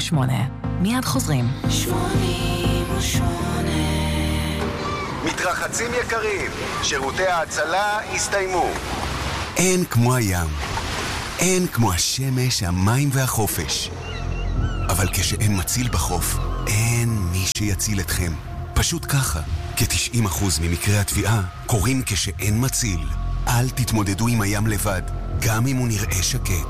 88. מיד חוזרים. 88. מתרחצים יקרים, שירותי ההצלה הסתיימו. אין כמו הים, אין כמו השמש, המים והחופש. אבל כשאין מציל בחוף, אין מי שיציל אתכם. פשוט ככה, כ-90% ממקרי התביעה קורים כשאין מציל. אל תתמודדו עם הים לבד, גם אם הוא נראה שקט.